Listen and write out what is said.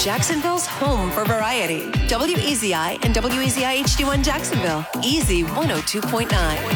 Jacksonville's home for variety. WEZI and WEZI HD1 Jacksonville. Easy 102.9.